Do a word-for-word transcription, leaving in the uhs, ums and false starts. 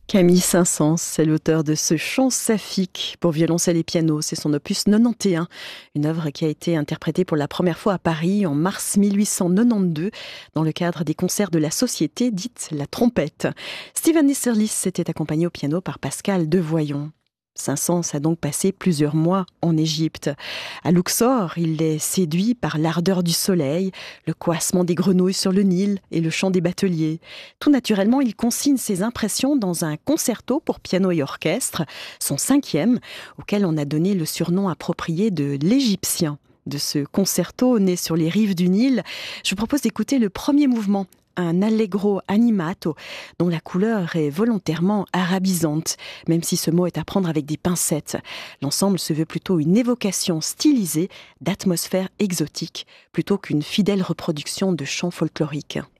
Camille Saint-Saëns, c'est l'auteur de ce chant saphique pour violoncelle et piano. C'est son opus quatre-vingt-onze, une œuvre qui a été interprétée pour la première fois à Paris en mars mille huit cent quatre-vingt-douze dans le cadre des concerts de la Société dite La Trompette. Steven Easterlis s'était accompagné au piano par Pascal Devoyon. Saint-Saëns a donc passé plusieurs mois en Égypte. À Luxor, il est séduit par l'ardeur du soleil, le coassement des grenouilles sur le Nil et le chant des bateliers. Tout naturellement, il consigne ses impressions dans un concerto pour piano et orchestre, son cinquième, auquel on a donné le surnom approprié de l'Égyptien. De ce concerto né sur les rives du Nil, je vous propose d'écouter le premier mouvement, un allegro animato dont la couleur est volontairement arabisante, même si ce mot est à prendre avec des pincettes. L'ensemble se veut plutôt une évocation stylisée d'atmosphères exotiques, plutôt qu'une fidèle reproduction de chants folkloriques.